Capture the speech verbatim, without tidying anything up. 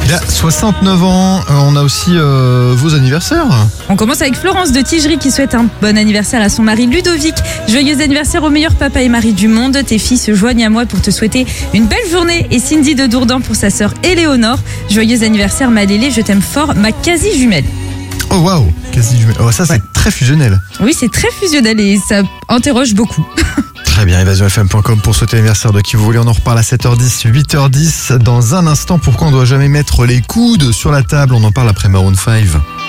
Il a soixante-neuf ans. Euh, on a aussi euh, vos anniversaires. On commence avec Florence de Tigerie qui souhaite un bon anniversaire à son mari Ludovic. Joyeux anniversaire au meilleur papa et mari du monde. Tes filles se joignent à moi pour te souhaiter une belle journée. Et Cindy de Dourdan pour sa sœur Éléonore. Joyeux anniversaire ma Lélé, je t'aime fort, ma quasi-jumelle. Oh waouh, quasi jumelle. Oh, ça c'est Ouais. très fusionnel. Oui, c'est très fusionnel et ça interroge beaucoup. Très bien, évasion f m point com pour souhaiter l'anniversaire de qui vous voulez. On en reparle à sept heures dix, huit heures dix. Dans un instant, pourquoi on ne doit jamais mettre les coudes sur la table? On en parle après Maroon cinq.